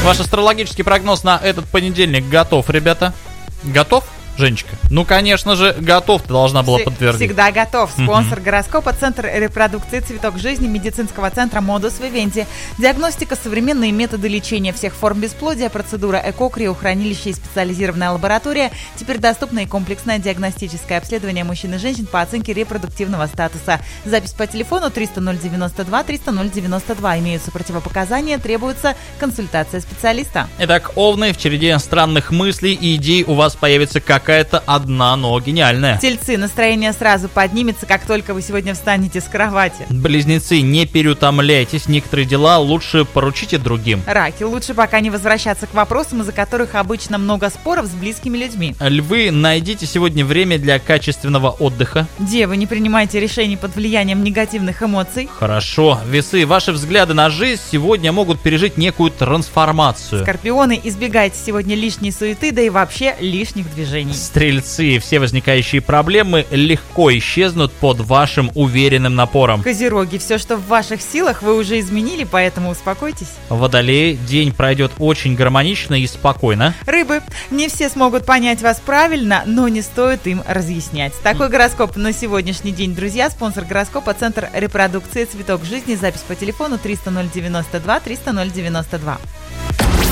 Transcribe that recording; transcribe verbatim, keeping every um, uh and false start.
Ваш астрологический прогноз на этот понедельник готов, ребята? Готов? Женечка, ну, конечно же, готов, ты должна была подтвердить. Всегда готов. Спонсор uh-huh. гороскопа, Центр репродукции «Цветок жизни» медицинского центра «Модус Вивенти». Диагностика, современные методы лечения всех форм бесплодия, процедура ЭКО, криохранилище и специализированная лаборатория. Теперь доступно и комплексное диагностическое обследование мужчин и женщин по оценке репродуктивного статуса. Запись по телефону триста ноль девяносто два триста ноль девяносто два. Имеются противопоказания, требуется консультация специалиста. Итак, овны, в череде странных мыслей и идей у вас появится как какая-то одна, но гениальная. Тельцы, настроение сразу поднимется, как только вы сегодня встанете с кровати. Близнецы, не переутомляйтесь, некоторые дела лучше поручите другим. Раки, лучше пока не возвращаться к вопросам, из-за которых обычно много споров с близкими людьми. Львы, найдите сегодня время для качественного отдыха. Девы, не принимайте решений под влиянием негативных эмоций. Хорошо. Весы, ваши взгляды на жизнь сегодня могут пережить некую трансформацию. Скорпионы, избегайте сегодня лишней суеты, да и вообще лишних движений. Стрельцы, все возникающие проблемы легко исчезнут под вашим уверенным напором. Козероги, все, что в ваших силах, вы уже изменили, поэтому успокойтесь. Водолеи, день пройдет очень гармонично и спокойно. Рыбы, не все смогут понять вас правильно, но не стоит им разъяснять. Такой гороскоп на сегодняшний день, друзья. Спонсор гороскопа, Центр репродукции «Цветок жизни». Запись по телефону триста ноль девяносто два триста ноль девяносто два.